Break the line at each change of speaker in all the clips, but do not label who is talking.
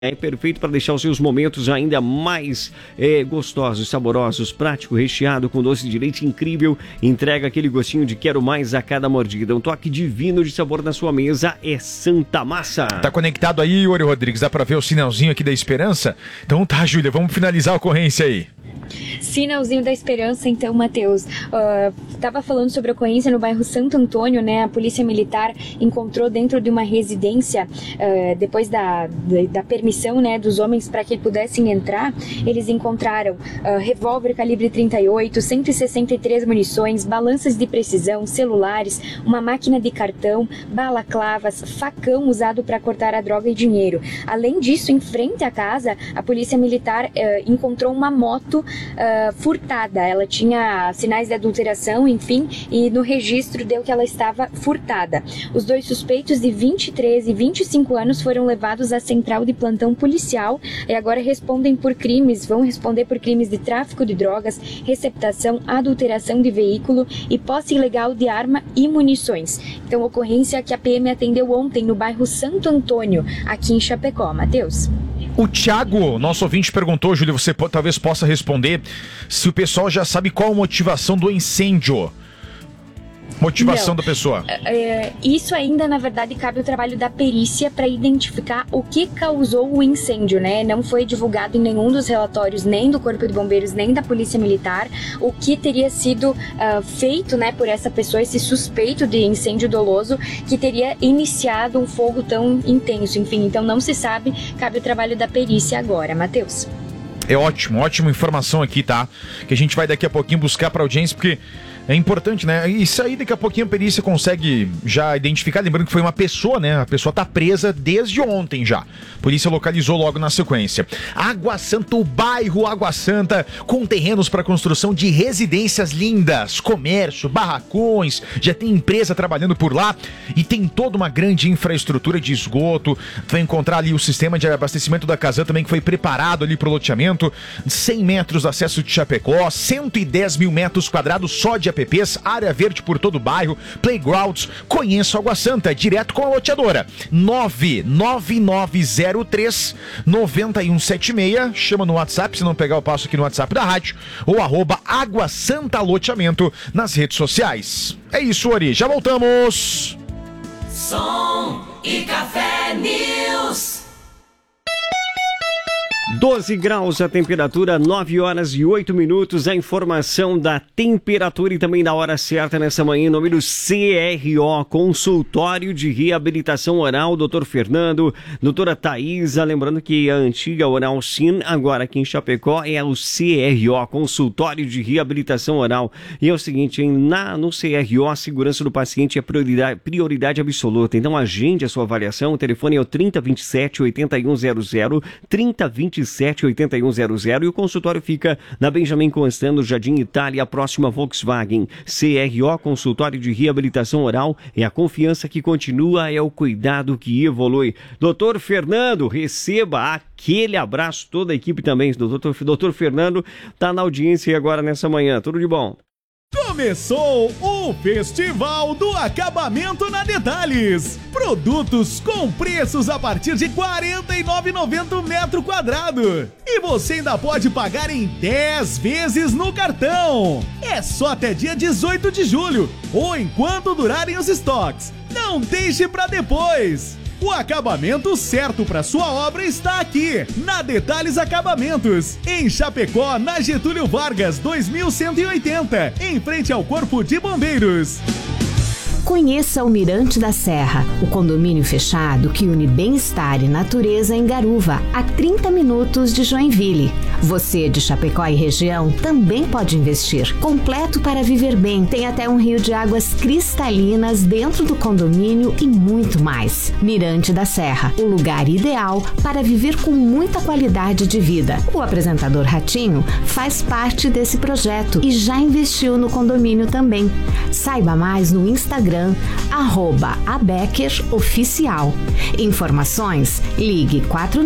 É perfeito para deixar os seus momentos ainda mais gostosos, saborosos, prático, recheado com doce de leite incrível. Entrega aquele gostinho de quero mais a cada mordida. Um toque divino de sabor na sua mesa é Santa Massa.
Tá conectado aí, Yuri Rodrigues? Dá para ver o sinalzinho aqui da Esperança? Então tá, Júlia, vamos finalizar a ocorrência aí.
Sinalzinho da Esperança, então, Matheus. Estava falando sobre a ocorrência no bairro Santo Antônio, né? A polícia militar encontrou dentro de uma residência, depois da permissão, né, dos homens para que pudessem entrar, eles encontraram revólver calibre 38, 163 munições, balanças de precisão, celulares, uma máquina de cartão, balaclavas, facão usado para cortar a droga e dinheiro. Além disso, em frente à casa, a polícia militar encontrou uma moto furtada. Ela tinha sinais de adulteração, enfim, e no registro deu que ela estava furtada. Os dois suspeitos de 23 e 25 anos foram levados à central de plantão policial e agora vão responder por crimes de tráfico de drogas, receptação, adulteração de veículo e posse ilegal de arma e munições. Então, ocorrência que a PM atendeu ontem no bairro Santo Antônio, aqui em Chapecó. Matheus.
O Thiago, nosso ouvinte, perguntou, Júlia, você talvez possa responder, se o pessoal já sabe qual a motivação do incêndio. Motivação da pessoa.
Isso ainda, na verdade, cabe o trabalho da perícia para identificar o que causou o incêndio, né? Não foi divulgado em nenhum dos relatórios, nem do Corpo de Bombeiros, nem da Polícia Militar, o que teria sido feito, né, por essa pessoa, esse suspeito de incêndio doloso, que teria iniciado um fogo tão intenso. Enfim, então não se sabe, cabe o trabalho da perícia agora. Matheus.
É ótima informação aqui, tá? Que a gente vai daqui a pouquinho buscar para audiência, porque é importante, né? Isso aí daqui a pouquinho a perícia consegue já identificar, lembrando que foi uma pessoa, né? A pessoa tá presa desde ontem já. A polícia localizou logo na sequência. Água Santa, o bairro Água Santa, com terrenos para construção de residências lindas, comércio, barracões, já tem empresa trabalhando por lá e tem toda uma grande infraestrutura de esgoto. Tu vai encontrar ali o sistema de abastecimento da Casan também, que foi preparado ali pro loteamento. 100 metros de acesso de Chapecó, 110 mil metros quadrados só de apps, área verde por todo o bairro, playgrounds. Conheça Água Santa, direto com a loteadora. 99903-9176. Chama no WhatsApp, se não pegar eu passo aqui no WhatsApp da rádio, ou @Água Santa Loteamento nas redes sociais. É isso, Ori, já voltamos.
Som e Café News.
12 graus a temperatura, 9 horas e 8 minutos. A informação da temperatura e também da hora certa nessa manhã, em nome do CRO, Consultório de Reabilitação Oral, Dr. Fernando, doutora Thaisa. Lembrando que a antiga Oral Sim, agora aqui em Chapecó, é o CRO, Consultório de Reabilitação Oral. E é o seguinte, no CRO, a segurança do paciente é prioridade absoluta. Então agende a sua avaliação. O telefone é o 3027-8100, 3027-8100, e o consultório fica na Benjamin Constant, no Jardim Itália, próxima Volkswagen. CRO, Consultório de Reabilitação Oral, é a confiança que continua, é o cuidado que evolui. Doutor Fernando, receba aquele abraço, toda a equipe também. Doutor Fernando está na audiência agora nessa manhã. Tudo de bom?
Começou o Festival do Acabamento na Detalhes. Produtos com preços a partir de R$ 49,90 o metro quadrado. E você ainda pode pagar em 10 vezes no cartão. É só até dia 18 de julho, ou enquanto durarem os estoques. Não deixe para depois. O acabamento certo para sua obra está aqui, na Detalhes Acabamentos, em Chapecó, na Getúlio Vargas, 2180, em frente ao Corpo de Bombeiros.
Conheça o Mirante da Serra, o condomínio fechado que une bem-estar e natureza em Garuva, a 30 minutos de Joinville. Você de Chapecó e região também pode investir. Completo para viver bem, tem até um rio de águas cristalinas dentro do condomínio e muito mais. Mirante da Serra, o lugar ideal para viver com muita qualidade de vida. O apresentador Ratinho faz parte desse projeto e já investiu no condomínio também. Saiba mais no Instagram Instagram, @abecker_oficial. Informações, ligue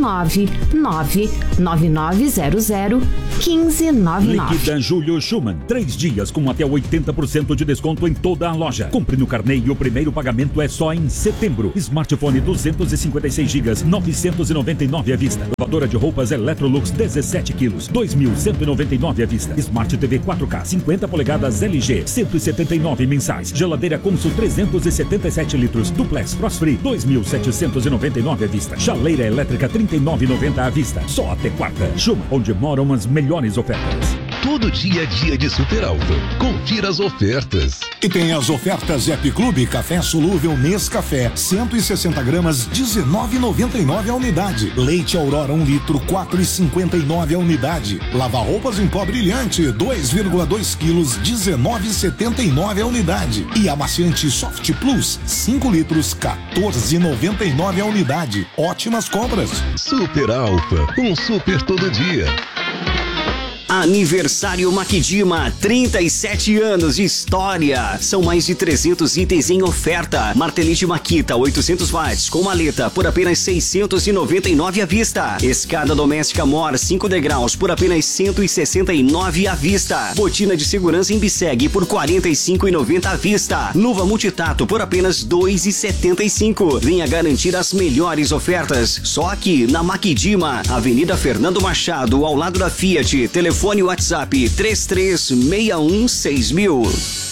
499-9900-1599.
Liquida Julio Schumann. 3 dias com até 80% de desconto em toda a loja. Compre no carnê e o primeiro pagamento é só em setembro. Smartphone 256 GB, 999 à vista. Lavadora de roupas Electrolux 17 quilos, 2.199 à vista. Smart TV 4K 50 polegadas LG, 179 mensais. Geladeira Consul 377 litros, Duplex Frost Free 2.799 à vista. Chaleira elétrica 39,90 à vista. Só até quarta. Schumann, onde moram as melhores ofertas.
Todo dia é dia de super alta. Confira as ofertas.
E tem as ofertas App Clube Café Solúvel Nescafé, 160 gramas, 19,99 a unidade. Leite Aurora 1 litro, 4,59 a unidade. Lava-roupas em pó brilhante, 2,2 quilos, 19,79 a unidade. E amaciante Soft Plus, 5 litros, 14,99 a unidade. Ótimas compras.
Super Alfa, um super todo dia.
Aniversário Maquidima, 37 anos de história. São mais de 300 itens em oferta. Martelite Makita 800 watts com maleta por apenas 699 à vista. Escada doméstica Mor 5 degraus por apenas 169 à vista. Botina de segurança em Bisseg por 45,90 à vista. Luva multitato por apenas 2,75. Venha garantir as melhores ofertas só aqui na Maquidima, Avenida Fernando Machado, ao lado da Fiat. Telefone WhatsApp 33616000.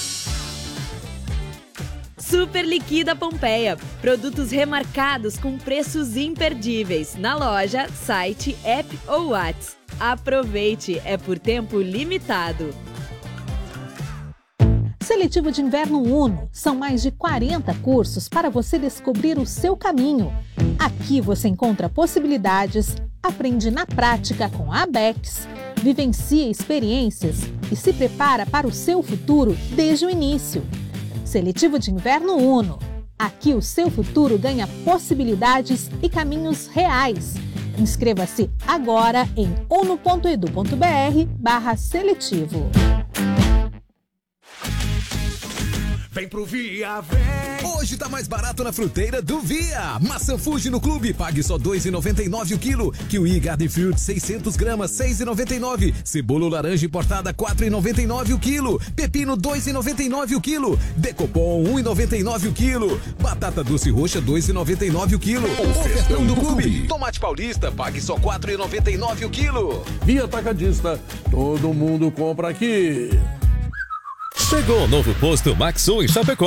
Super Liquida Pompeia. Produtos remarcados com preços imperdíveis. Na loja, site, app ou WhatsApp. Aproveite, é por tempo limitado.
Seletivo de Inverno Uno. São mais de 40 cursos para você descobrir o seu caminho. Aqui você encontra possibilidades, aprende na prática com a ABECS, vivencia experiências e se prepara para o seu futuro desde o início. Seletivo de Inverno Uno. Aqui o seu futuro ganha possibilidades e caminhos reais. Inscreva-se agora em uno.edu.br/seletivo.
Vem pro Via, vem! Hoje tá mais barato na fruteira do Via. Maçã Fuji no clube, pague só R$2,99 o quilo. Kiwi Garden Fruit 600 gramas, R$6,99. Cebola laranja importada, R$4,99 o quilo. Pepino, R$2,99 o quilo. Decopom, R$1,99 o quilo. Batata doce roxa, R$2,99 o quilo. Ofertão do clube. Tomate paulista, pague só R$4,99 o quilo.
Via Atacadista, todo mundo compra aqui.
Chegou o novo posto Maxsul em Chapecó.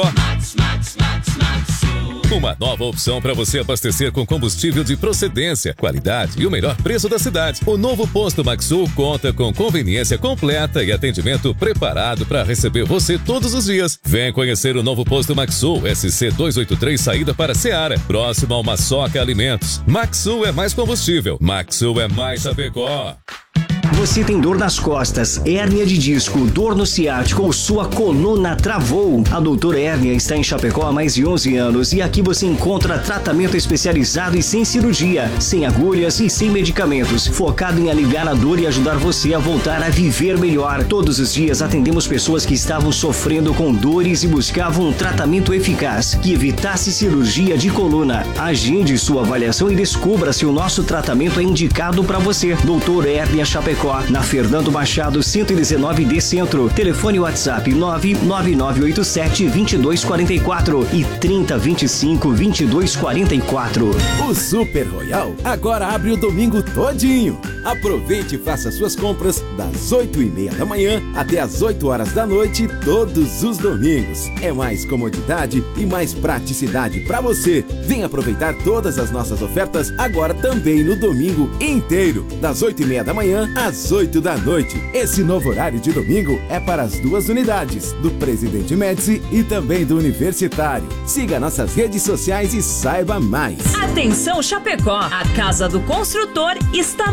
Uma nova opção para você abastecer com combustível de procedência, qualidade e o melhor preço da cidade. O novo posto Maxsul conta com conveniência completa e atendimento preparado para receber você todos os dias. Vem conhecer o novo posto Maxsul, SC 283, saída para Ceará, próximo ao Maçoca Alimentos. Maxsul é mais combustível. Maxsul é mais Chapecó.
Você tem dor nas costas, hérnia de disco, dor no ciático ou sua coluna travou? A Doutora Hérnia está em Chapecó há mais de 11 anos e aqui você encontra tratamento especializado e sem cirurgia, sem agulhas e sem medicamentos, focado em aliviar a dor e ajudar você a voltar a viver melhor. Todos os dias atendemos pessoas que estavam sofrendo com dores e buscavam um tratamento eficaz que evitasse cirurgia de coluna. Agende sua avaliação e descubra se o nosso tratamento é indicado para você. Doutora Hérnia Chapecó, na Fernando Machado 119D Centro. Telefone WhatsApp 99987-2244 e 3025-2244.
O Super Royal agora abre o domingo todinho. Aproveite e faça suas compras das 8h30 da manhã até as 8 horas da noite todos os domingos. É mais comodidade e mais praticidade para você. Vem aproveitar todas as nossas ofertas agora também no domingo inteiro, das 8h30 da manhã às 8 da noite. Esse novo horário de domingo é para as 2 unidades, do Presidente Médici e também do Universitário. Siga nossas redes sociais e saiba mais.
Atenção Chapecó, a Casa do Construtor está mais perto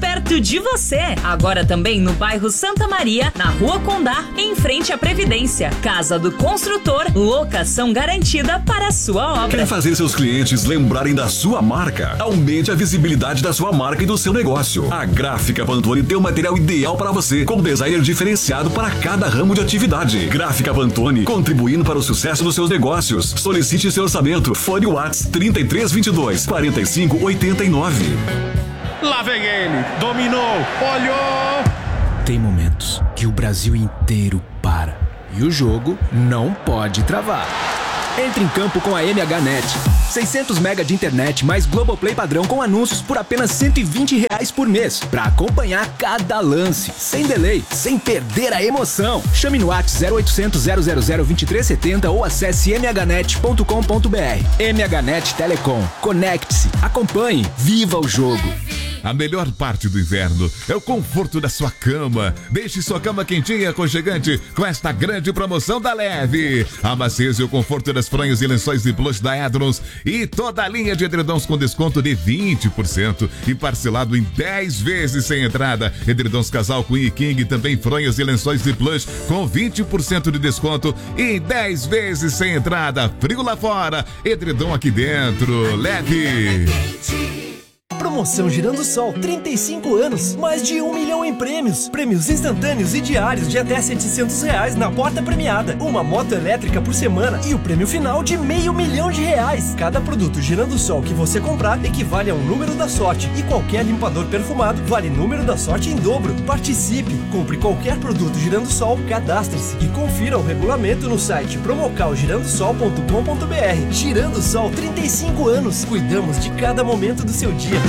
perto de você. Agora também no bairro Santa Maria, na Rua Condá, em frente à Previdência. Casa do Construtor, locação garantida para a sua obra.
Quer fazer seus clientes lembrarem da sua marca? Aumente a visibilidade da sua marca e do seu negócio. A Gráfica Pantone tem o material ideal para você, com designer diferenciado para cada ramo de atividade. Gráfica Pantone, contribuindo para o sucesso dos seus negócios. Solicite seu orçamento. Fone WhatsApp 3322 4589.
Lá vem ele, dominou, olhou. Tem momentos que o Brasil inteiro para e o jogo não pode travar. Entre em campo com a MHNet. 600 mega de internet mais Globoplay padrão com anúncios por apenas R$120 por mês. Pra acompanhar cada lance, sem delay, sem perder a emoção. Chame no WhatsApp 0800 000 2370 ou acesse mhnet.com.br. MHNet Telecom. Conecte-se, acompanhe, viva o jogo.
A melhor parte do inverno é o conforto da sua cama. Deixe sua cama quentinha e aconchegante com esta grande promoção da Leve. A maciez e o conforto das fronhas e lençóis de plush da Edrons e toda a linha de edredons com desconto de 20% e parcelado em 10 vezes sem entrada. Edredons casal Queen e King, também fronhas e lençóis de plush com 20% de desconto e 10 vezes sem entrada. Frio lá fora, edredom aqui dentro. Leve.
Promoção Girando Sol, 35 anos, mais de 1 milhão em prêmios. Prêmios instantâneos e diários de até R$700 na porta premiada. Uma moto elétrica por semana e o prêmio final de R$500 mil. Cada produto Girando Sol que você comprar equivale a um número da sorte. E qualquer limpador perfumado vale número da sorte em dobro. Participe, compre qualquer produto Girando Sol, cadastre-se e confira o regulamento no site promocalgirandosol.com.br. Girando Sol, 35 anos. Cuidamos de cada momento do seu dia.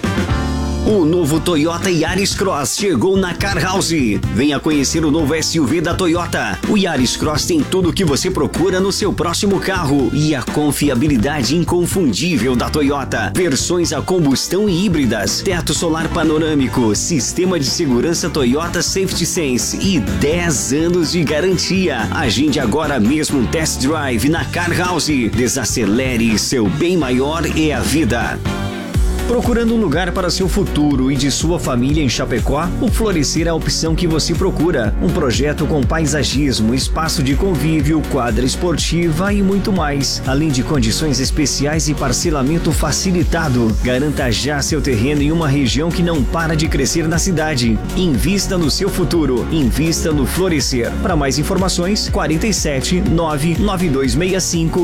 O novo Toyota Yaris Cross chegou na Car House. Venha conhecer o novo SUV da Toyota. O Yaris Cross tem tudo o que você procura no seu próximo carro e a confiabilidade inconfundível da Toyota. Versões a combustão e híbridas, teto solar panorâmico, sistema de segurança Toyota Safety Sense e 10 anos de garantia. Agende agora mesmo um test drive na Car House. Desacelere, seu bem maior é a vida. Procurando um lugar para seu futuro e de sua família em Chapecó? O Florescer é a opção que você procura. Um projeto com paisagismo, espaço de convívio, quadra esportiva e muito mais. Além de condições especiais e parcelamento facilitado. Garanta já seu terreno em uma região que não para de crescer na cidade. Invista no seu futuro. Invista no Florescer. Para mais informações, 47 99265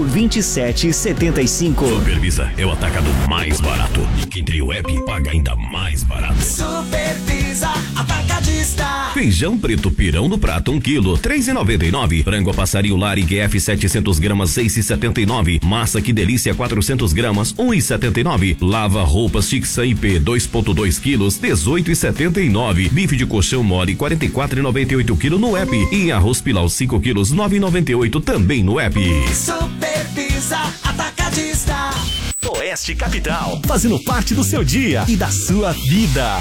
2775.
Supervisa é o atacado mais barato. Quem tem o app paga ainda mais barato.
Supervisa Atacadista.
Feijão preto pirão no prato 1 kg, R$3,99. Frango a passarinho lar IGF 700 gramas, R$6,79. Massa que delícia 400 gramas, R$1,79. Lava roupas Chixa IP 2,2 quilos, R$18,79. Bife de colchão mole 44,98 kg no app. E arroz pilau 5 quilos, R$9,98 também no app.
Supervisa Atacadista.
Oeste Capital, fazendo parte do seu dia e da sua vida.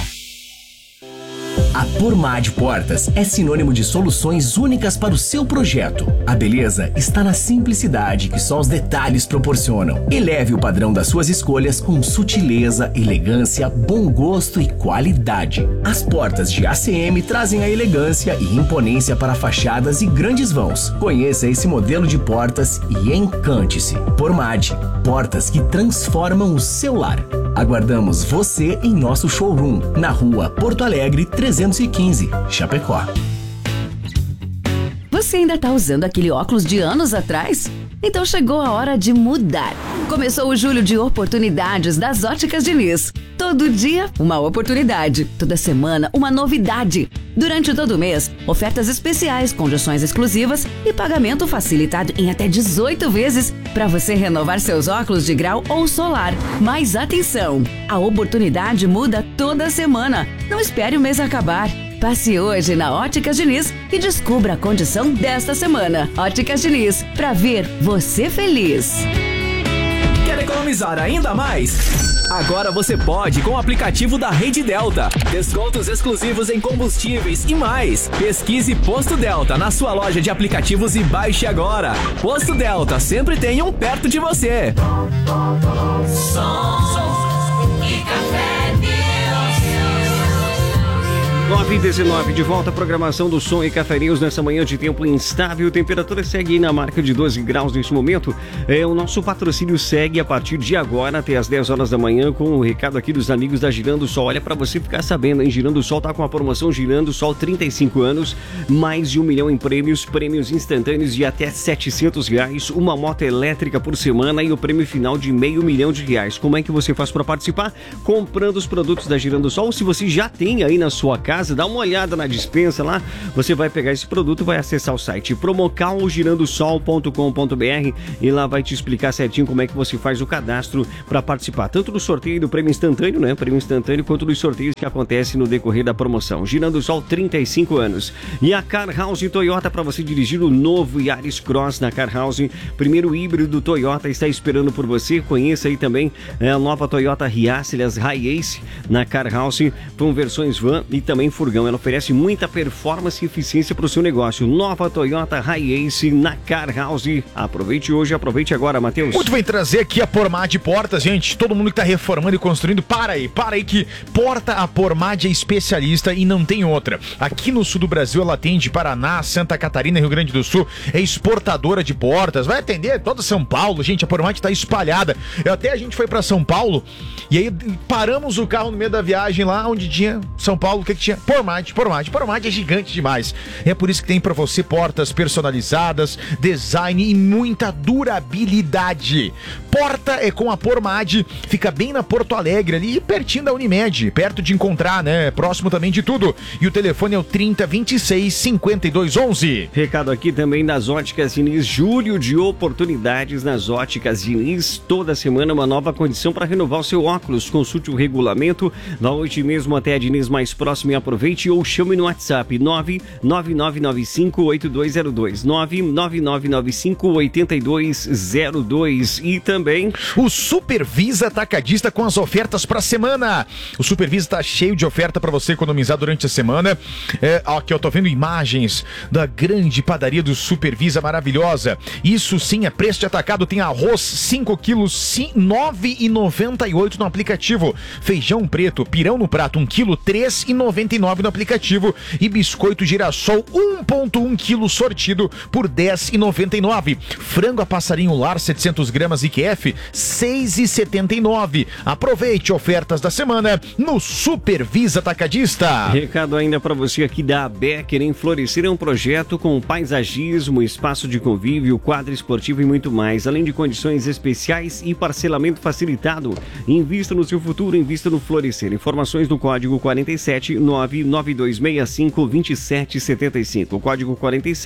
A Pormad Portas é sinônimo de soluções únicas para o seu projeto. A beleza está na simplicidade que só os detalhes proporcionam. Eleve o padrão das suas escolhas com sutileza, elegância, bom gosto e qualidade. As portas de ACM trazem a elegância e imponência para fachadas e grandes vãos. Conheça esse modelo de portas e encante-se. Pormad, portas que transformam o seu lar. Aguardamos você em nosso showroom, na rua Porto Alegre 315, Chapecó.
Você ainda tá usando aquele óculos de anos atrás? Então chegou a hora de mudar. Começou o julho de oportunidades das Óticas Diniz. Todo dia, uma oportunidade. Toda semana, uma novidade. Durante todo o mês, ofertas especiais, condições exclusivas e pagamento facilitado em até 18 vezes para você renovar seus óculos de grau ou solar. Mas atenção, a oportunidade muda toda semana. Não espere o mês acabar. Passe hoje na Óticas Diniz e descubra a condição desta semana. Óticas Diniz, pra ver você feliz.
Quer economizar ainda mais? Agora você pode com o aplicativo da Rede Delta. Descontos exclusivos em combustíveis e mais. Pesquise Posto Delta na sua loja de aplicativos e baixe agora. Posto Delta, sempre tem um perto de você.
Som e Café News.
9h19, de volta à programação do Som e Café News nessa manhã de tempo instável. Temperatura segue aí na marca de 12 graus neste momento. O nosso patrocínio segue a partir de agora até as 10 horas da manhã com o recado aqui dos amigos da Girando Sol. Olha, para você ficar sabendo, hein? Girando Sol tá com a promoção Girando Sol 35 anos, mais de 1 milhão em prêmios instantâneos de até R$700, uma moto elétrica por semana e o prêmio final de R$500 mil. Como é que você faz para participar? Comprando os produtos da Girando Sol. Se você já tem aí na sua casa, dá uma olhada na dispensa lá, você vai pegar esse produto, vai acessar o site promocalgirandosol.com.br e lá vai te explicar certinho como é que você faz o cadastro para participar, tanto do sorteio do prêmio instantâneo, né? Prêmio instantâneo, quanto dos sorteios que acontecem no decorrer da promoção. Girando Sol 35 anos. E a Car House Toyota para você dirigir o novo Yaris Cross na Car House. Primeiro híbrido Toyota está esperando por você. Conheça aí também a nova Toyota Hiace, aliás, Hi-Ace na Car House, com versões van e também furgão. Ela oferece muita performance e eficiência para o seu negócio. Nova Toyota Hi-Ace na Car House. Aproveite hoje, aproveite agora, Matheus.
Muito bem, trazer aqui a Pormad Portas, gente. Todo mundo que está reformando e construindo, para aí que a Pormad é especialista e não tem outra. Aqui no sul do Brasil ela atende Paraná, Santa Catarina, Rio Grande do Sul, é exportadora de portas, vai atender toda São Paulo, gente. A Pormad está espalhada. Até a gente foi para São Paulo e aí paramos o carro no meio da viagem lá onde tinha São Paulo, o que tinha? Pormad é gigante demais. É por isso que tem para você portas personalizadas, design e muita durabilidade. Porta é com a Pormad, fica bem na Porto Alegre, ali pertinho da Unimed, perto de encontrar, né? Próximo também de tudo. E o telefone é o 3026-5211.
Recado aqui também das Óticas Diniz, julho de oportunidades nas Óticas Diniz. Toda semana uma nova condição para renovar o seu óculos. Consulte o regulamento, vá hoje mesmo até a Diniz mais próximo e aproveite, ou chame no WhatsApp 99995-8202, 99995-8202. E também
o Supervisa Atacadista com as ofertas para semana. O Supervisa tá cheio de oferta para você economizar durante a semana. Aqui eu tô vendo imagens da grande padaria do Supervisa, maravilhosa. Isso sim é preço de atacado. Tem arroz 5 quilos, R$ 9,98 no aplicativo. Feijão preto, pirão no prato, 1 quilo, R$ 3,99 no aplicativo. E biscoito Girassol 1,1 quilo sortido por R$ 10,99. Frango a passarinho lar 700 gramas IQF, R$ 6,79. Aproveite ofertas da semana no Supervisa Atacadista.
Recado ainda para você aqui da Becker, em Florescer é um projeto com paisagismo, espaço de convívio, quadra esportiva e muito mais, além de condições especiais e parcelamento facilitado. Invista no seu futuro, invista no Florescer. Informações do código 47992652775. Código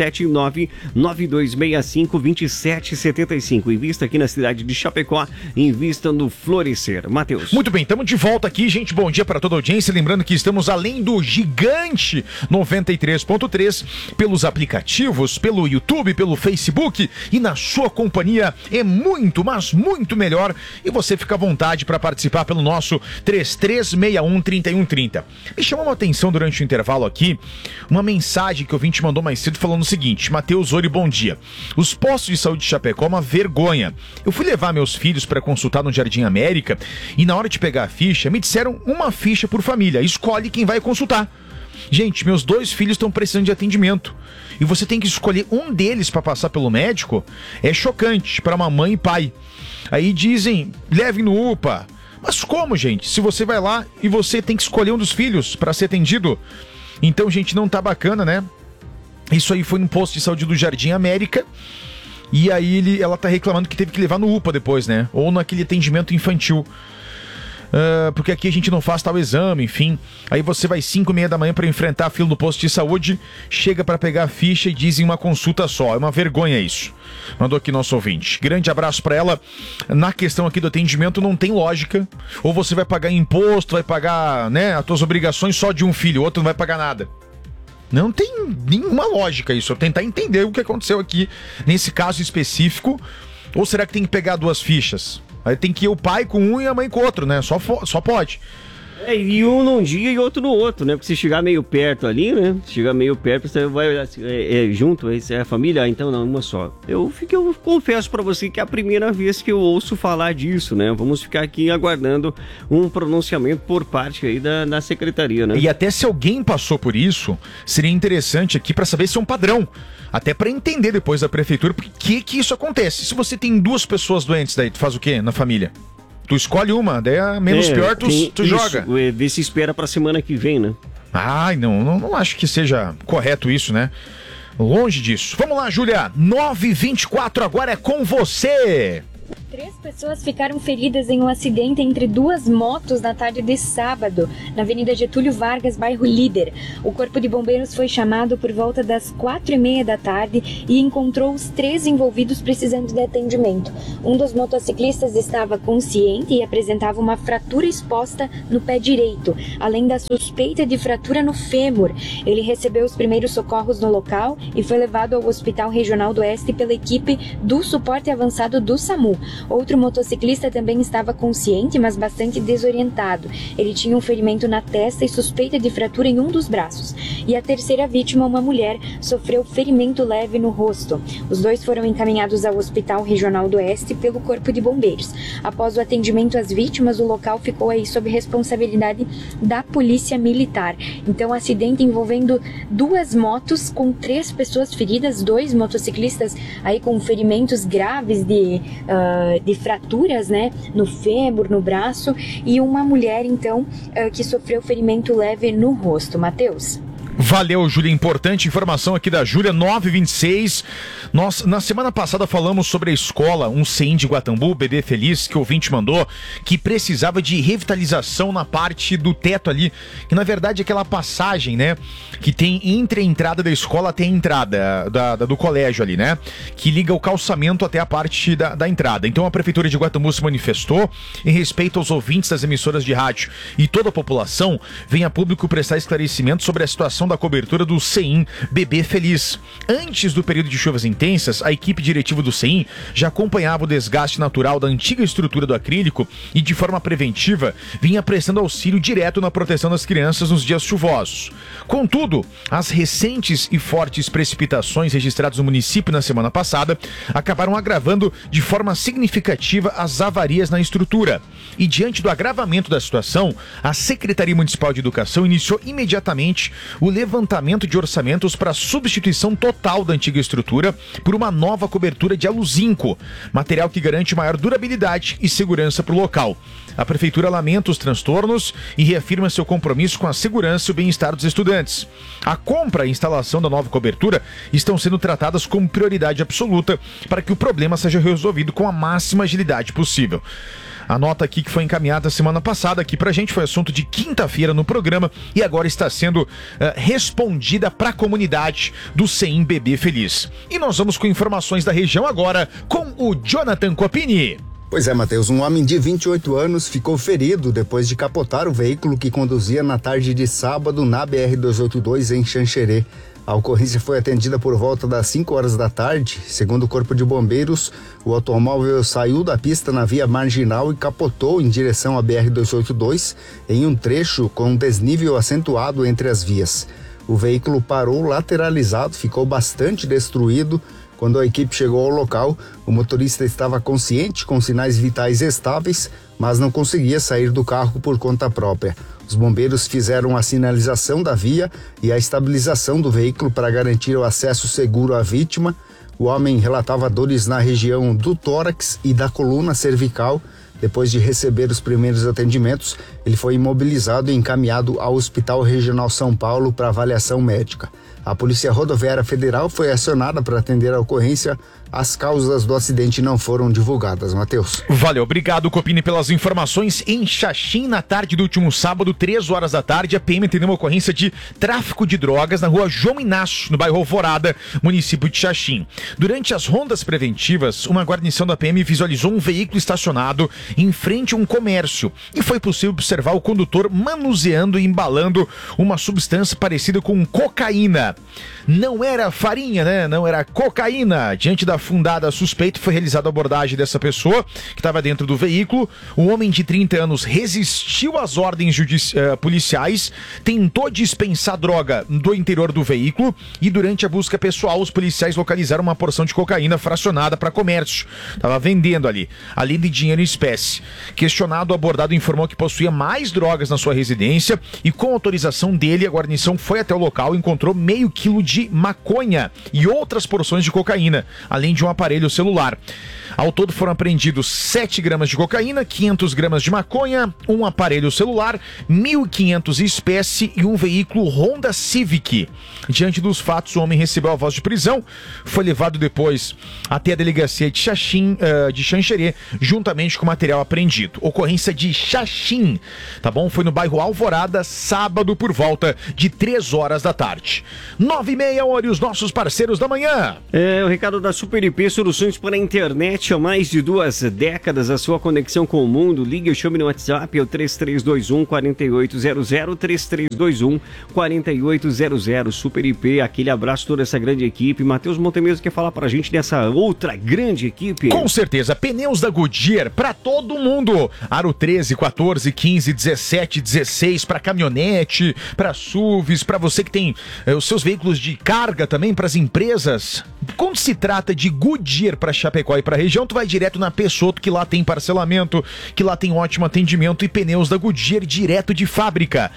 47992652775. Invista aqui na cidade de Chapecó, invista no Florescer. Matheus.
Muito bem, estamos de volta aqui, gente. Bom dia para toda a audiência. Lembrando que estamos além do gigante 93.3 pelos aplicativos, pelo YouTube, pelo Facebook, e na sua companhia é muito, mas muito melhor. E você fica à vontade para participar pelo nosso 3361-3130. Me chamou a atenção durante o intervalo aqui uma mensagem que o ouvinte mandou mais cedo falando o seguinte: Matheus, oi, bom dia. Os postos de saúde de Chapecó é uma vergonha. Eu fui levar meus filhos para consultar no Jardim América e na hora de pegar a ficha, me disseram uma ficha por família. Escolhe quem vai consultar. Gente, meus 2 filhos estão precisando de atendimento e você tem que escolher um deles para passar pelo médico. É chocante para mamãe e pai. Aí dizem, leve no UPA. Mas como, gente? Se você vai lá e você tem que escolher um dos filhos para ser atendido. Então, gente, não tá bacana, né? Isso aí foi no posto de saúde do Jardim América. E aí ela tá reclamando que teve que levar no UPA depois, né? Ou naquele atendimento infantil. Porque aqui a gente não faz tal exame, enfim. Aí você vai 5h30 da manhã para enfrentar a fila do posto de saúde, chega para pegar a ficha e dizem uma consulta só. É uma vergonha isso. Mandou aqui nosso ouvinte. Grande abraço para ela. Na questão aqui do atendimento não tem lógica. Ou você vai pagar imposto, vai pagar, né, as tuas obrigações só de um filho, o outro não vai pagar nada. Não tem nenhuma lógica isso. Eu tentar entender o que aconteceu aqui nesse caso específico. Ou será que tem que pegar 2 fichas? Aí tem que ir o pai com um e a mãe com outro, né? Só pode.
E um num dia e outro no outro, né? Porque se chegar meio perto ali, né? Se chegar meio perto, você vai olhar assim, junto, é a família? Então não, uma só. Eu confesso pra você que é a primeira vez que eu ouço falar disso, né? Vamos ficar aqui aguardando um pronunciamento por parte aí da secretaria, né?
E até se alguém passou por isso, seria interessante aqui pra saber se é um padrão. Até pra entender depois da prefeitura por que isso acontece. Se você tem 2 pessoas doentes daí, tu faz o quê na família? Tu escolhe uma, daí a menos pior tu joga.
Vê se espera pra semana que vem, né?
Ai, não acho que seja correto isso, né? Longe disso. Vamos lá, Júlia. 9h24, agora é com você.
3 pessoas ficaram feridas em um acidente entre 2 motos na tarde de sábado, na Avenida Getúlio Vargas, bairro Líder. O Corpo de Bombeiros foi chamado por volta das 4h30 da tarde e encontrou os 3 envolvidos precisando de atendimento. Um dos motociclistas estava consciente e apresentava uma fratura exposta no pé direito, além da suspeita de fratura no fêmur. Ele recebeu os primeiros socorros no local e foi levado ao Hospital Regional do Oeste pela equipe do suporte avançado do SAMU. Outro motociclista também estava consciente, mas bastante desorientado. Ele tinha um ferimento na testa e suspeita de fratura em um dos braços. E a terceira vítima, uma mulher, sofreu ferimento leve no rosto. Os 2 foram encaminhados ao Hospital Regional do Oeste pelo Corpo de Bombeiros. Após o atendimento às vítimas, o local ficou aí sob responsabilidade da Polícia Militar. Então, acidente envolvendo 2 motos com 3 pessoas feridas, 2 motociclistas aí com ferimentos graves de fraturas, né, no fêmur, no braço, e uma mulher, então, que sofreu ferimento leve no rosto. Matheus?
Valeu, Júlia. Importante informação aqui da Júlia, 9h26. Nós, na semana passada, falamos sobre a escola, um CEIM de Guatambu, Bebê Feliz, que o ouvinte mandou, que precisava de revitalização na parte do teto ali, que na verdade é aquela passagem, né, que tem entre a entrada da escola até a entrada do colégio ali, né, que liga o calçamento até a parte da entrada. Então a Prefeitura de Guatambu se manifestou em respeito aos ouvintes das emissoras de rádio e toda a população, vem a público prestar esclarecimento sobre a situação da cobertura do CEIM Bebê Feliz. Antes do período de chuvas intensas, a equipe diretiva do CEIM já acompanhava o desgaste natural da antiga estrutura do acrílico e, de forma preventiva, vinha prestando auxílio direto na proteção das crianças nos dias chuvosos. Contudo, as recentes e fortes precipitações registradas no município na semana passada acabaram agravando de forma significativa as avarias na estrutura. E, diante do agravamento da situação, a Secretaria Municipal de Educação iniciou imediatamente o levantamento de orçamentos para a substituição total da antiga estrutura por uma nova cobertura de aluzinco, material que garante maior durabilidade e segurança para o local. A Prefeitura lamenta os transtornos e reafirma seu compromisso com a segurança e o bem-estar dos estudantes. A compra e instalação da nova cobertura estão sendo tratadas como prioridade absoluta para que o problema seja resolvido com a máxima agilidade possível. A nota aqui que foi encaminhada semana passada aqui pra gente foi assunto de quinta-feira no programa e agora está sendo respondida pra comunidade do CEIM Bebê Feliz. E nós vamos com informações da região agora com o Jonathan Copini.
Pois é, Matheus, um homem de 28 anos ficou ferido depois de capotar o veículo que conduzia na tarde de sábado na BR-282 em Xanxerê. A ocorrência foi atendida por volta das 5 horas da tarde. Segundo o Corpo de Bombeiros, o automóvel saiu da pista na via marginal e capotou em direção à BR-282 em um trecho com um desnível acentuado entre as vias. O veículo parou lateralizado, ficou bastante destruído. Quando a equipe chegou ao local, o motorista estava consciente, com sinais vitais estáveis, mas não conseguia sair do carro por conta própria. Os bombeiros fizeram a sinalização da via e a estabilização do veículo para garantir o acesso seguro à vítima. O homem relatava dores na região do tórax e da coluna cervical. Depois de receber os primeiros atendimentos, ele foi imobilizado e encaminhado ao Hospital Regional São Paulo para avaliação médica. A Polícia Rodoviária Federal foi acionada para atender a ocorrência. As causas do acidente não foram divulgadas, Matheus.
Valeu, obrigado, Copini, pelas informações. Em Xaxim, na tarde do último sábado, 3 horas da tarde, a PM atendeu uma ocorrência de tráfico de drogas na rua João Inácio, no bairro Alvorada, município de Xaxim. Durante as rondas preventivas, uma guarnição da PM visualizou um veículo estacionado em frente a um comércio e foi possível observar observar o condutor manuseando e embalando uma substância parecida com cocaína. Não era farinha, né? Não era cocaína. Diante da fundada suspeita, foi realizada a abordagem dessa pessoa que estava dentro do veículo. O homem de 30 anos resistiu às ordens policiais, tentou dispensar droga do interior do veículo e durante a busca pessoal, os policiais localizaram uma porção de cocaína fracionada para comércio. Estava vendendo ali, além de dinheiro em espécie. Questionado, o abordado informou que possuía mais drogas na sua residência e com autorização dele, a guarnição foi até o local e encontrou meio quilo de maconha e outras porções de cocaína, além de um aparelho celular. Ao todo foram apreendidos 7 gramas de cocaína, 500 gramas de maconha, um aparelho celular, 1.500 espécie e um veículo Honda Civic. Diante dos fatos, o homem recebeu a voz de prisão, foi levado depois até a delegacia de Xanxerê, juntamente com o material apreendido. Ocorrência de Xaxim, tá bom? Foi no bairro Alvorada, sábado, por volta de 3 horas da tarde. 9h30, olha os nossos parceiros da manhã.
O recado da Super IP, soluções para a internet há mais de 2 décadas, a sua conexão com o mundo. Ligue ou chame no WhatsApp, é o 3321-4800, 3321-4800, Super IP. Aquele abraço, toda essa grande equipe. Matheus Montemesa quer falar pra gente dessa outra grande equipe?
Com certeza, pneus da Goodyear pra todo mundo. Aro 13, 14, 15, 17, 16 pra caminhonete, pra SUVs, pra você que tem os seus veículos de carga também, pras empresas. Quando se trata de Goodyear pra Chapecó e pra região, tu vai direto na Peixoto, que lá tem parcelamento, que lá tem ótimo atendimento e pneus da Goodyear direto de fábrica.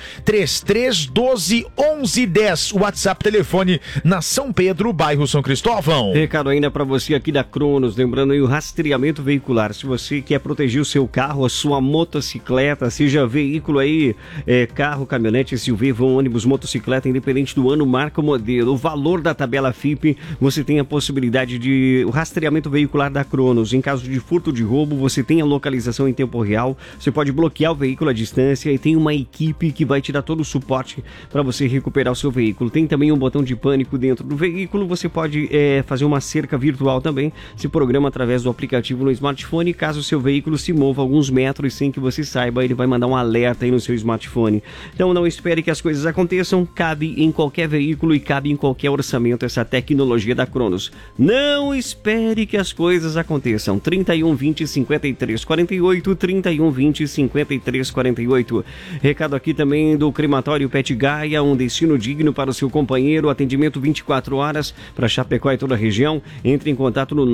3312-1110, WhatsApp, telefone na São Pedro, bairro São Cristóvão.
Recado ainda para você aqui da Cronos, lembrando aí o rastreamento veicular. Se você quer proteger o seu carro, a sua motocicleta, seja veículo aí, carro, caminhonete, SUV, vão, ônibus, motocicleta, independente do ano, marca, modelo, o valor da tabela FIP, você tem a possibilidade de o rastreamento veicular da Cronos. Em caso de furto, de roubo, você tem a localização em tempo real, você pode bloquear o veículo à distância e tem uma equipe que vai te dar todo o suporte para você recuperar o seu veículo. Tem também um botão de pânico dentro do veículo, você pode fazer uma cerca virtual também, se programa através do aplicativo no smartphone. Caso o seu veículo se mova alguns metros sem que você saiba, ele vai mandar um alerta aí no seu smartphone. Então não espere que as coisas aconteçam, cabe em qualquer veículo e cabe em qualquer orçamento essa tecnologia da Cronos. Não espere que as coisas aconteçam. 3120-5348, 3120-5348. Recado aqui também do Crematório Pet Gaia, um destino digno para o seu companheiro, atendimento 24 horas para Chapecó e toda a região. Entre em contato no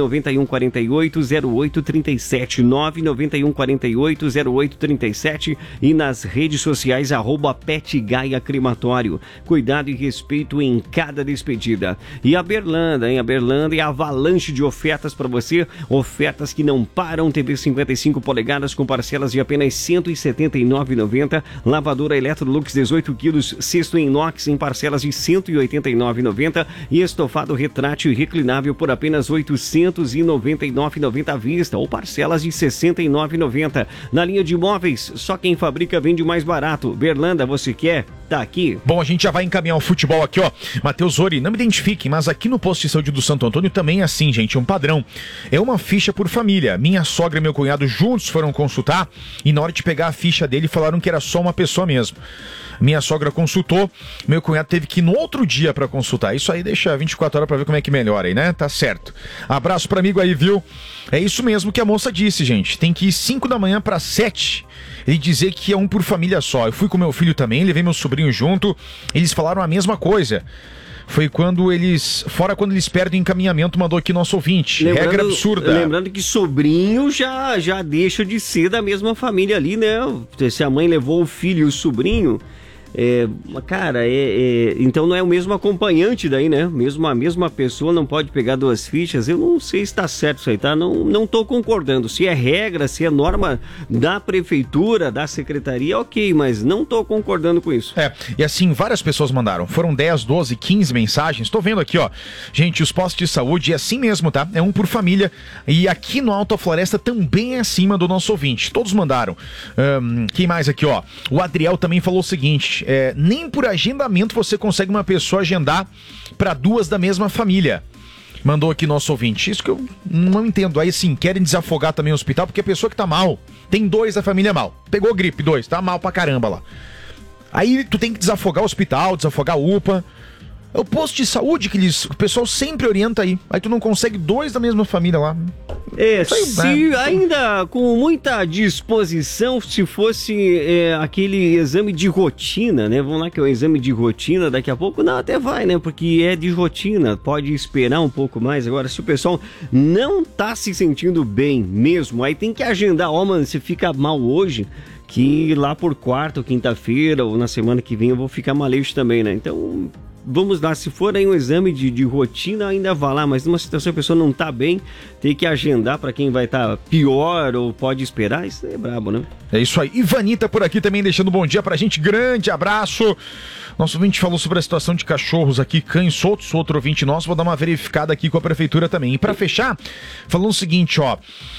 991480837, 991480837 e nas redes sociais @Pet Gaia Crematório. Cuidado e respeito em cada despedida. E a Berlanda, hein? A Berlanda é a avalanche de ofertas para você, ofertas que não param. TV 55 polegadas com parcelas de apenas R$ 179,90, lavadora Electrolux 18 quilos, cesto em inox em parcelas de R$ 189,90 e estofado retrátil e reclinável por apenas R$ 899,90 à vista ou parcelas de R$ 69,90. Na linha de imóveis, só quem fabrica vende mais barato. Berlanda, você quer? Tá aqui.
Bom, a gente já vai encaminhar o futebol aqui, ó. Matheus Ori, não me identifiquem, mas aqui no posto de saúde do Santo Antônio também é assim, gente, um padrão. É uma ficha por família. Minha sogra e meu cunhado juntos foram consultar e na hora de pegar a ficha dele falaram que era só uma pessoa mesmo. Minha sogra consultou, meu cunhado teve que ir no outro dia pra consultar. Isso aí deixa 24 horas pra ver como é que melhora aí, né? Tá certo. Abraço pro amigo aí, viu? É isso mesmo que a moça disse, gente. Tem que ir 5 da manhã para 7 e dizer que é um por família só. Eu fui com meu filho também, levei meu sobrinho junto. Eles falaram a mesma coisa. Foi quando eles perdem o encaminhamento, mandou aqui nosso ouvinte. Regra absurda.
Lembrando que sobrinho já deixa de ser da mesma família ali, né? Se a mãe levou o filho e o sobrinho... então não é o mesmo acompanhante daí, né? Mesmo a mesma pessoa não pode pegar 2 fichas. Eu não sei se está certo isso aí, tá? Não tô concordando. Se é regra, se é norma da prefeitura, da secretaria, ok, mas não tô concordando com isso.
E assim, várias pessoas mandaram. Foram 10, 12, 15 mensagens. Tô vendo aqui, ó. Gente, os postos de saúde é assim mesmo, tá? É um por família. E aqui no Alta Floresta também é acima do nosso ouvinte. Todos mandaram. Quem mais aqui, ó? O Adriel também falou o seguinte... nem por agendamento você consegue uma pessoa agendar para 2 da mesma família. Mandou aqui nosso ouvinte. Isso que eu não entendo. Aí sim, querem desafogar também o hospital, porque a pessoa que tá mal, tem 2 da família mal. Pegou gripe, 2, tá mal pra caramba lá. Aí tu tem que desafogar o hospital, desafogar a UPA. É o posto de saúde que o pessoal sempre orienta aí. Aí tu não consegue 2 da mesma família lá.
Se ainda com muita disposição, se fosse aquele exame de rotina, né? Vamos lá que é o exame de rotina, daqui a pouco, não, até vai, né? Porque é de rotina, pode esperar um pouco mais. Agora, se o pessoal não tá se sentindo bem mesmo, aí tem que agendar. Mano, você fica mal hoje, que lá por quarta ou quinta-feira ou na semana que vem eu vou ficar maleixo também, né? Então... vamos lá, se for aí um exame de rotina, ainda vai lá, mas numa situação a pessoa não tá bem, tem que agendar para quem vai estar pior ou pode esperar, isso é brabo, né?
É isso aí. Ivanita por aqui também deixando um bom dia pra gente, grande abraço. Nosso ouvinte falou sobre a situação de cachorros aqui, cães soltos, outro ouvinte nosso, vou dar uma verificada aqui com a prefeitura também. E pra fechar, falando o seguinte, ó,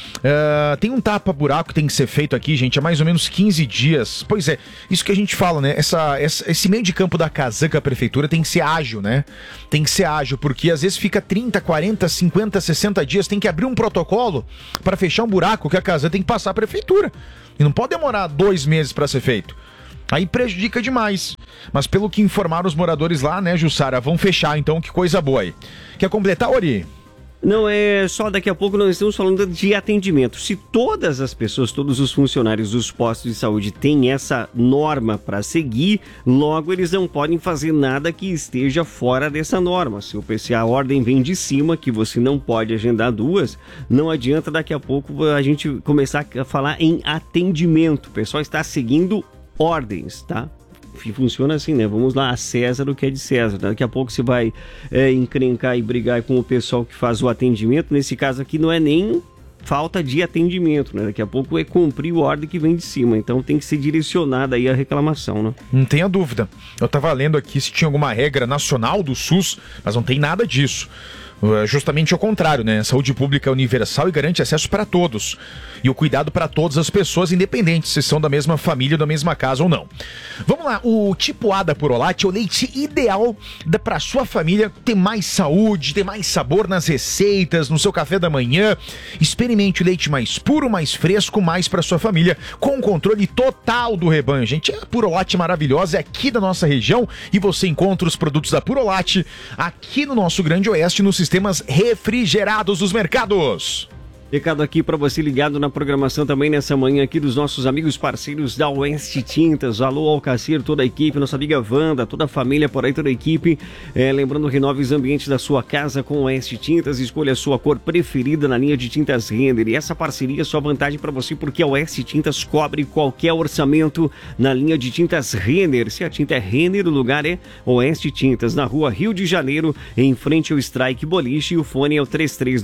tem um tapa-buraco que tem que ser feito aqui, gente, há mais ou menos 15 dias. Pois é, isso que a gente fala, né, esse meio de campo da casanca, a prefeitura tem que ser ágil, né? Tem que ser ágil, porque às vezes fica 30, 40, 50, 60 dias, tem que abrir um protocolo para fechar um buraco que a casanca tem que passar a prefeitura. E não pode demorar 2 meses para ser feito. Aí prejudica demais. Mas pelo que informaram os moradores lá, né, Jussara, vão fechar, então que coisa boa aí. Quer completar, Ori?
Não, é só daqui a pouco nós estamos falando de atendimento. Se todas as pessoas, todos os funcionários dos postos de saúde têm essa norma para seguir, logo eles não podem fazer nada que esteja fora dessa norma. Se a ordem vem de cima, que você não pode agendar 2, não adianta daqui a pouco a gente começar a falar em atendimento. O pessoal está seguindo ordens, tá? Funciona assim, né? Vamos lá, a César o que é de César. Daqui a pouco você vai encrencar e brigar com o pessoal que faz o atendimento. Nesse caso aqui não é nem falta de atendimento, né? Daqui a pouco é cumprir a ordem que vem de cima. Então tem que ser direcionada aí a reclamação, né?
Não tenha dúvida. Eu tava lendo aqui se tinha alguma regra nacional do SUS, mas não tem nada disso. Justamente ao contrário, né? A saúde pública é universal e garante acesso para todos. E o cuidado para todas as pessoas, independente se são da mesma família, da mesma casa ou não. Vamos lá, o tipo A da Purolate é o leite ideal para sua família ter mais saúde, ter mais sabor nas receitas, no seu café da manhã. Experimente o leite mais puro, mais fresco, mais para sua família, com controle total do rebanho, gente. A Purolate maravilhosa é aqui da nossa região e você encontra os produtos da Purolate aqui no nosso Grande Oeste, no sistemas refrigerados dos mercados.
Recado aqui para você ligado na programação também nessa manhã aqui dos nossos amigos parceiros da Oeste Tintas. Alô, Alcacer, toda a equipe, nossa amiga Wanda, toda a família por aí, toda a equipe. Lembrando, renove os ambientes da sua casa com Oeste Tintas. Escolha a sua cor preferida na linha de tintas Renner. E essa parceria é só vantagem para você porque a Oeste Tintas cobre qualquer orçamento na linha de tintas Renner. Se a tinta é Renner, o lugar é Oeste Tintas, na rua Rio de Janeiro, em frente ao Strike Boliche. E o fone é o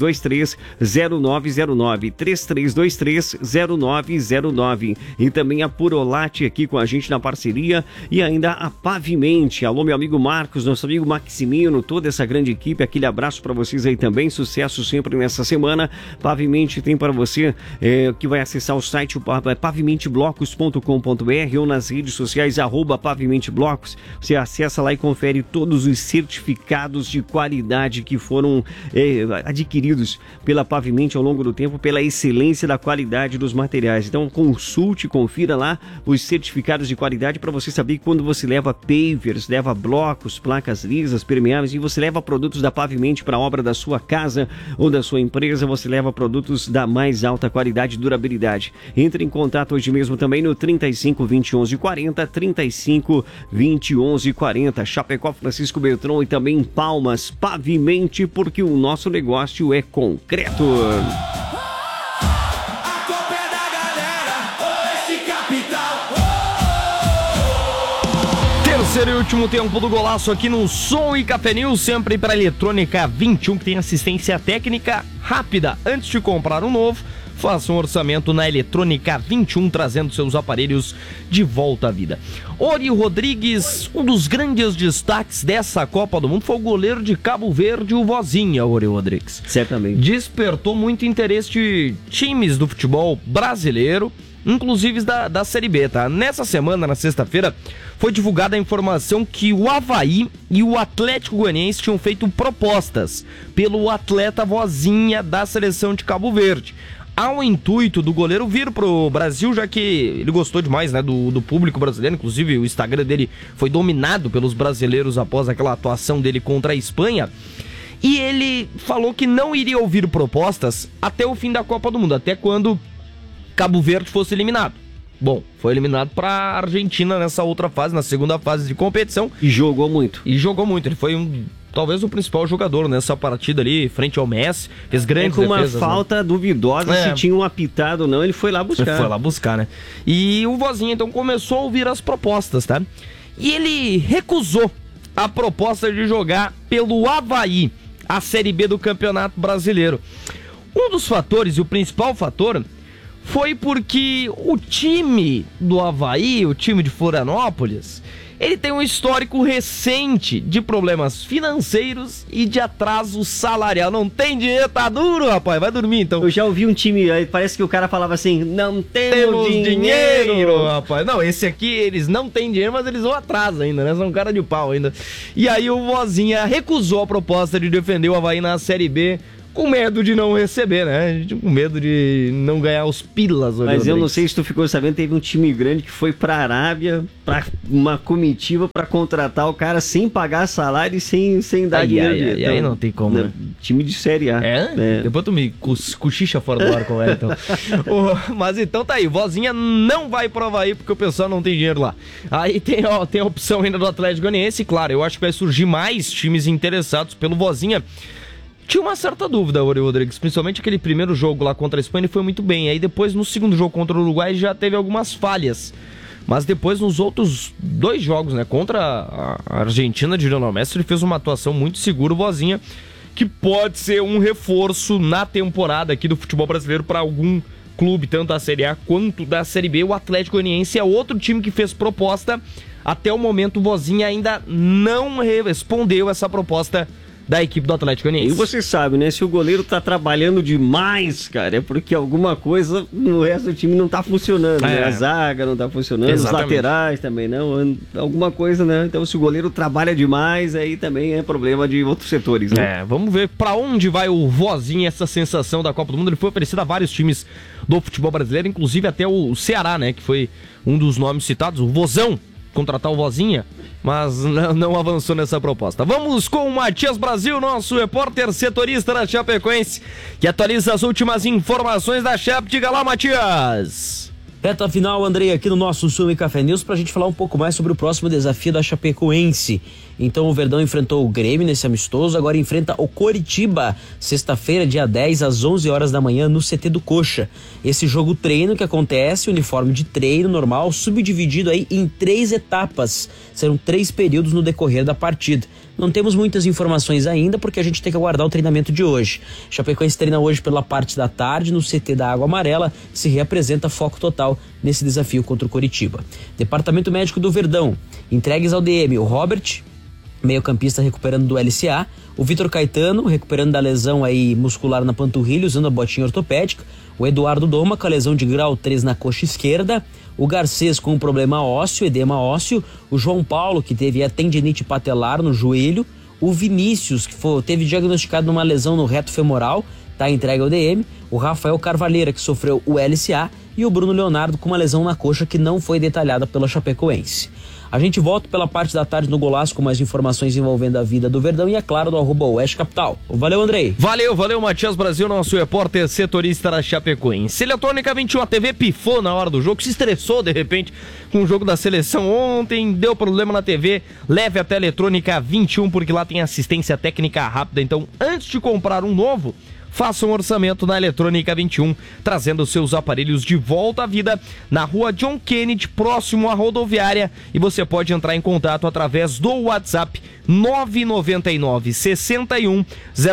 3323-0909. 3323-0909. E também a Purolate aqui com a gente na parceria. E ainda a Pavimente. Alô, meu amigo Marcos, nosso amigo Maximino, toda essa grande equipe. Aquele abraço para vocês aí também. Sucesso sempre nessa semana. Pavimente tem para você que vai acessar o site pavimenteblocos.com.br ou nas redes sociais @pavimenteblocos. Você acessa lá e confere todos os certificados de qualidade que foram adquiridos pela Pavimente ao longo do tempo, pela excelência da qualidade dos materiais. Então consulte, confira lá os certificados de qualidade para você saber que quando você leva pavers, leva blocos, placas lisas, permeáveis e você leva produtos da Pavimente para a obra da sua casa ou da sua empresa, você leva produtos da mais alta qualidade e durabilidade. Entre em contato hoje mesmo também no 35 20 11 40, 35 20 11 40, Chapecó, Francisco Beltrão e também em Palmas. Pavimente, porque o nosso negócio é concreto.
Terceiro e último tempo do golaço aqui no Som e Café News, sempre para Eletrônica 21, que tem assistência técnica rápida. Antes de comprar um novo, faça um orçamento na Eletrônica 21, trazendo seus aparelhos de volta à vida. Ori Rodrigues, um dos grandes destaques dessa Copa do Mundo foi o goleiro de Cabo Verde, o Vozinha, Ori Rodrigues.
Certamente.
Despertou muito interesse de times do futebol brasileiro, inclusive da Série B, tá? Nessa semana, na sexta-feira, foi divulgada a informação que o Avaí e o Atlético Goianiense tinham feito propostas pelo atleta Vozinha da seleção de Cabo Verde. Há um intuito do goleiro vir pro Brasil, já que ele gostou demais, né, do público brasileiro. Inclusive o Instagram dele foi dominado pelos brasileiros após aquela atuação dele contra a Espanha. E ele falou que não iria ouvir propostas até o fim da Copa do Mundo, até quando Cabo Verde fosse eliminado. Bom, foi eliminado para a Argentina nessa outra fase, na segunda fase de competição.
E jogou muito.
Ele foi talvez o principal jogador nessa partida ali, frente ao Messi. Fez grandes defesas.
Com uma falta duvidosa se tinham apitado ou não, ele foi lá buscar.
Ele foi lá buscar, né? E o Vozinha, então, começou a ouvir as propostas, tá? E ele recusou a proposta de jogar pelo Avaí, a Série B do Campeonato Brasileiro. Um dos fatores, e o principal fator, foi porque o time do Avaí, o time de Florianópolis, ele tem um histórico recente de problemas financeiros e de atraso salarial. Não tem dinheiro, tá duro, rapaz, vai dormir então.
Eu já ouvi um time, aí parece que o cara falava assim, não temos dinheiro,
rapaz. Não, esse aqui, eles não têm dinheiro, mas eles vão atrás ainda, né? São cara de pau ainda. E aí o Vozinha recusou a proposta de defender o Avaí na Série B, com medo de não receber, né? Com medo de não ganhar os pilas.
Mas eu não sei se tu ficou sabendo, teve um time grande que foi pra Arábia, pra uma comitiva pra contratar o cara sem pagar salário e sem dar dinheiro.
E aí não tem como, né?
Time de Série A.
É? Depois tu me cochicha fora do ar com ela, então. Mas então tá aí, Vozinha não vai pro Avaí porque o pessoal não tem dinheiro lá. Aí tem a opção ainda do Atlético Goianiense, claro, eu acho que vai surgir mais times interessados pelo Vozinha. Tinha uma certa dúvida, Ori Rodrigues, principalmente aquele primeiro jogo lá contra a Espanha, ele foi muito bem. Aí depois, no segundo jogo contra o Uruguai, já teve algumas falhas. Mas depois, nos outros 2 jogos, né, contra a Argentina de Lionel Messi, ele fez uma atuação muito segura, o Vozinha, que pode ser um reforço na temporada aqui do futebol brasileiro para algum clube, tanto da Série A quanto da Série B. O Atlético Goianiense é outro time que fez proposta. Até o momento, o Vozinha ainda não respondeu essa proposta da equipe do Atlético Goianiense.
E você sabe, né? Se o goleiro tá trabalhando demais, cara, é porque alguma coisa no resto do time não tá funcionando, né? A zaga não tá funcionando, Exatamente. Os laterais também não, alguma coisa, né? Então se o goleiro trabalha demais, aí também é problema de outros setores, né?
Vamos ver pra onde vai o Vozinha, essa sensação da Copa do Mundo. Ele foi oferecido a vários times do futebol brasileiro, inclusive até o Ceará, né? Que foi um dos nomes citados, o Vozão, contratar o Vozinha, mas não avançou nessa proposta. Vamos com o Matias Brasil, nosso repórter setorista da Chapecoense, que atualiza as últimas informações da Chape. Diga lá, Matias.
Reta final, Andrei, aqui no nosso Sul e Café News, pra gente falar um pouco mais sobre o próximo desafio da Chapecoense. Então o Verdão enfrentou o Grêmio nesse amistoso, agora enfrenta o Coritiba, sexta-feira, dia 10, às 11 horas da manhã, no CT do Coxa. Esse jogo treino que acontece, uniforme de treino normal, subdividido aí em 3 etapas. Serão 3 períodos no decorrer da partida. Não temos muitas informações ainda, porque a gente tem que aguardar o treinamento de hoje. Chapecoense treina hoje pela parte da tarde no CT da Água Amarela, se reapresenta foco total nesse desafio contra o Coritiba. Departamento Médico do Verdão, entregues ao DM, o Robert, meio-campista recuperando do LCA, o Vitor Caetano recuperando da lesão aí muscular na panturrilha, usando a botinha ortopédica, o Eduardo Doma com a lesão de grau 3 na coxa esquerda, o Garcês com um problema ósseo, edema ósseo, o João Paulo que teve a tendinite patelar no joelho, o Vinícius que teve diagnosticado uma lesão no reto femoral, tá entregue ao DM, o Rafael Carvalheira que sofreu o LCA e o Bruno Leonardo com uma lesão na coxa que não foi detalhada pela Chapecoense. A gente volta pela parte da tarde no Golaço com mais informações envolvendo a vida do Verdão e, é claro, do @Oeste Capital. Valeu, Andrei.
Valeu, Matias Brasil, nosso repórter setorista da Chapecoense. Eletrônica 21, a TV pifou na hora do jogo, se estressou de repente com o jogo da seleção ontem, deu problema na TV, leve até a Eletrônica 21 porque lá tem assistência técnica rápida. Então, antes de comprar um novo, faça um orçamento na Eletrônica 21, trazendo seus aparelhos de volta à vida na rua John Kennedy, próximo à rodoviária, e você pode entrar em contato através do WhatsApp 999 61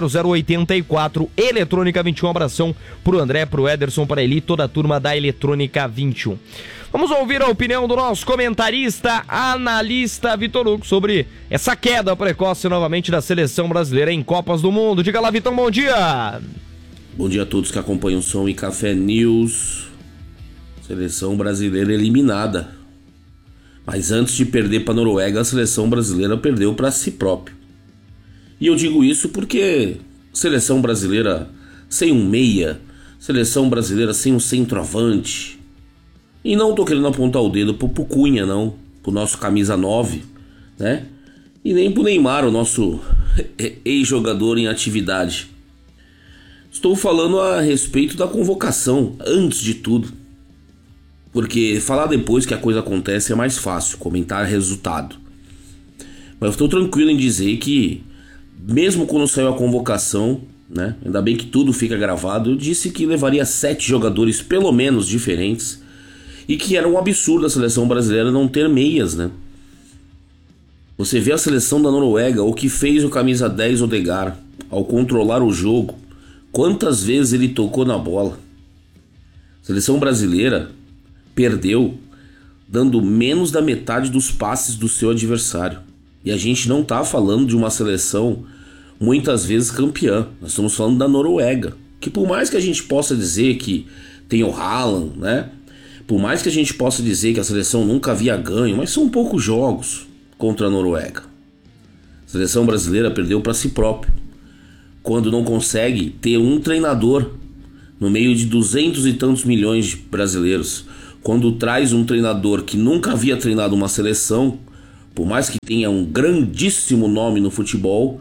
0084. Eletrônica 21, abração pro André, pro Ederson, para Eli, toda a turma da Eletrônica 21. Vamos ouvir a opinião do nosso comentarista, analista Vitor Hugo sobre essa queda precoce novamente da seleção brasileira em Copas do Mundo. Diga lá, Vitão, bom dia!
Bom dia a todos que acompanham o Som e Café News. Seleção brasileira eliminada. Mas antes de perder para a Noruega, a seleção brasileira perdeu para si próprio. E eu digo isso porque seleção brasileira sem um meia, seleção brasileira sem um centroavante. E não tô querendo apontar o dedo pro Cunha, não, pro nosso camisa 9, né? E nem pro Neymar, o nosso ex-jogador em atividade. Estou falando a respeito da convocação, antes de tudo. Porque falar depois que a coisa acontece é mais fácil, comentar resultado. Mas eu estou tranquilo em dizer que, mesmo quando saiu a convocação, né, ainda bem que tudo fica gravado, eu disse que levaria 7 jogadores pelo menos diferentes e que era um absurdo a seleção brasileira não ter meias, né? Você vê a seleção da Noruega, o que fez o camisa 10 Odegaard ao controlar o jogo, quantas vezes ele tocou na bola. A seleção brasileira perdeu dando menos da metade dos passes do seu adversário. E a gente não tá falando de uma seleção muitas vezes campeã. Nós estamos falando da Noruega, que por mais que a gente possa dizer que tem o Haaland, né? Por mais que a gente possa dizer que a seleção nunca havia ganho, mas são poucos jogos contra a Noruega. A seleção brasileira perdeu para si próprio, quando não consegue ter um treinador no meio de 200 e tantos milhões de brasileiros. Quando traz um treinador que nunca havia treinado uma seleção, por mais que tenha um grandíssimo nome no futebol,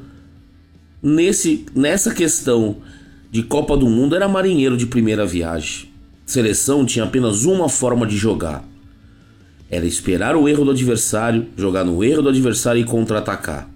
nessa questão de Copa do Mundo era marinheiro de primeira viagem. Seleção tinha apenas uma forma de jogar. Era esperar o erro do adversário, jogar no erro do adversário e contra-atacar.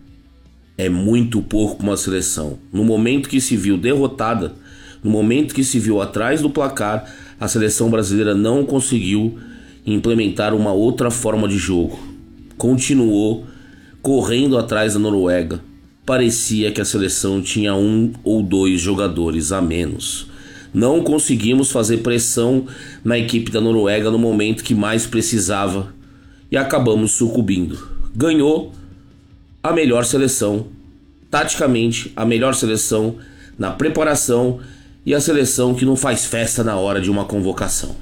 É muito pouco para uma seleção. No momento que se viu derrotada, no momento que se viu atrás do placar, a seleção brasileira não conseguiu implementar uma outra forma de jogo. Continuou correndo atrás da Noruega. Parecia que a seleção tinha 1 ou 2 jogadores a menos. Não conseguimos fazer pressão na equipe da Noruega no momento que mais precisava e acabamos sucumbindo. Ganhou a melhor seleção, taticamente a melhor seleção na preparação e a seleção que não faz festa na hora de uma convocação.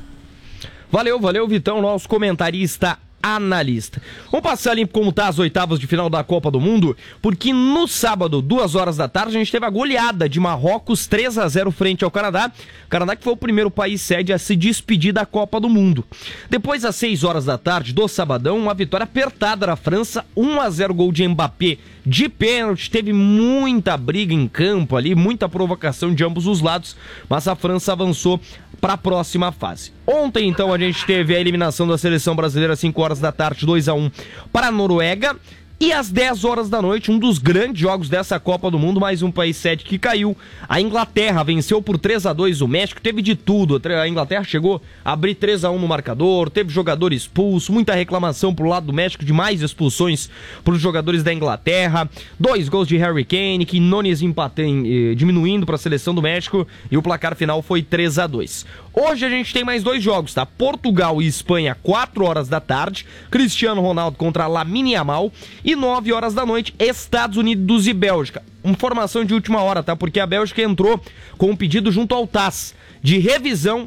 Valeu, Vitão, nosso comentarista analista. Vamos passar ali como tá as oitavas de final da Copa do Mundo, porque no sábado, 2 horas da tarde, a gente teve a goleada de Marrocos 3-0 frente ao Canadá. Canadá que foi o primeiro país sede a se despedir da Copa do Mundo. Depois, às 6 horas da tarde do sabadão, uma vitória apertada da França, 1-0 gol de Mbappé de pênalti. Teve muita briga em campo ali, muita provocação de ambos os lados, mas a França avançou para a próxima fase. Ontem, então, a gente teve a eliminação da seleção brasileira às 5 horas da tarde, 2-1 para a Noruega. E às 10 horas da noite, um dos grandes jogos dessa Copa do Mundo, mais um país sede que caiu. A Inglaterra venceu por 3-2 o México, teve de tudo. A Inglaterra chegou a abrir 3-1 no marcador, teve jogador expulso, muita reclamação pro lado do México de mais expulsões para os jogadores da Inglaterra. 2 gols de Harry Kane, que Nunes diminuindo para a seleção do México, e o placar final foi 3-2. Hoje a gente tem mais 2 jogos, tá? Portugal e Espanha, 4 horas da tarde. Cristiano Ronaldo contra Lamine Yamal. E 9 horas da noite, Estados Unidos e Bélgica. Informação de última hora, tá? Porque a Bélgica entrou com um pedido junto ao TAS de revisão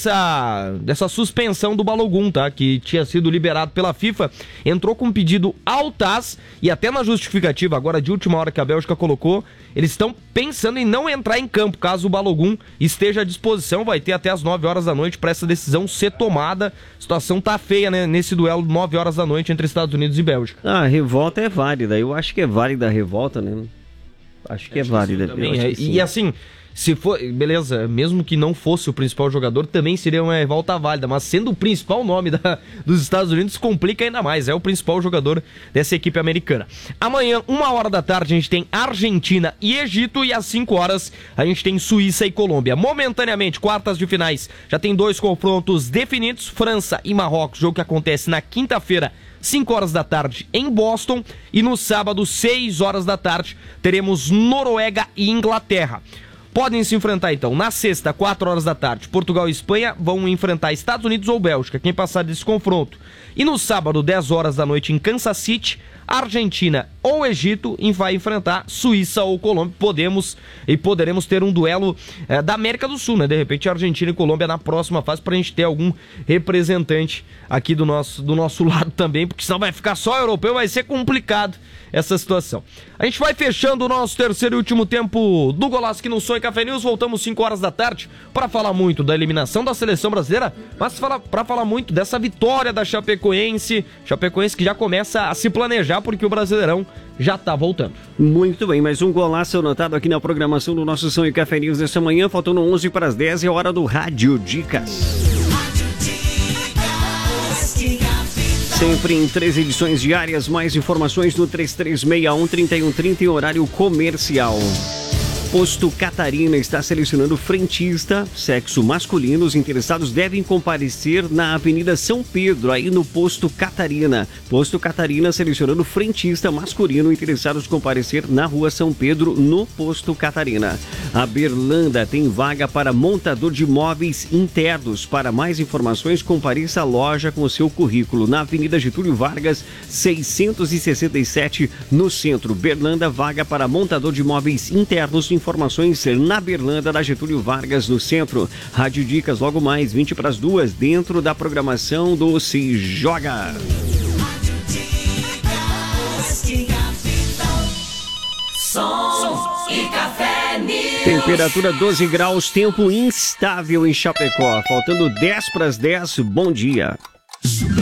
dessa suspensão do Balogun, tá? Que tinha sido liberado pela FIFA. Entrou com um pedido ao TAS e até na justificativa, agora de última hora que a Bélgica colocou, eles estão pensando em não entrar em campo caso o Balogun esteja à disposição. Vai ter até as 9 horas da noite para essa decisão ser tomada. A situação tá feia, né? Nesse duelo 9 horas da noite entre Estados Unidos e Bélgica.
A revolta é válida. Eu acho que é válida a revolta, né? Acho que é válida.
E assim, se for, beleza, mesmo que não fosse o principal jogador, também seria uma revolta válida, mas sendo o principal nome dos Estados Unidos, complica ainda mais, é o principal jogador dessa equipe americana. Amanhã, 1 hora da tarde, a gente tem Argentina e Egito, e às 5 horas a gente tem Suíça e Colômbia. Momentaneamente, quartas de finais, já tem 2 confrontos definidos, França e Marrocos, jogo que acontece na quinta-feira, 5 horas da tarde em Boston, e no sábado, 6 horas da tarde, teremos Noruega e Inglaterra. Podem se enfrentar então na sexta, 4 horas da tarde, Portugal e Espanha vão enfrentar Estados Unidos ou Bélgica, quem passar desse confronto. E no sábado, 10 horas da noite, em Kansas City, Argentina ou Egito vai enfrentar Suíça ou Colômbia. Poderemos ter um duelo da América do Sul, né? De repente, Argentina e Colômbia na próxima fase, pra gente ter algum representante aqui do nosso lado também, porque senão vai ficar só europeu, vai ser complicado essa situação. A gente vai fechando o nosso terceiro e último tempo do Golaço aqui no Som e Café News. Voltamos 5 horas da tarde para falar muito da eliminação da seleção brasileira, mas para falar muito dessa vitória da Chapecoense que já começa a se planejar, porque o Brasileirão já tá voltando.
Muito bem, mais um golaço anotado aqui na programação do nosso Som e Café News desta manhã, faltando 11 para as 10, é hora do Rádio Dicas. Sempre em 3 edições diárias, mais informações no 3361-3130 em horário comercial. Posto Catarina está selecionando frentista, sexo masculino. Os interessados devem comparecer na Avenida São Pedro, aí no Posto Catarina. Posto Catarina selecionando frentista masculino. Interessados comparecer na Rua São Pedro, no Posto Catarina. A Berlanda tem vaga para montador de móveis internos. Para mais informações, compareça à loja com o seu currículo na Avenida Getúlio Vargas, 667, no centro. Berlanda, vaga para montador de móveis internos. Informações na Berlanda, da Getúlio Vargas, no centro. Rádio Dicas, logo mais, 20 para as 2, dentro da programação do Se Joga.
Som e Café News.
Temperatura 12 graus, tempo instável em Chapecó. Faltando 10 para as 10, bom dia.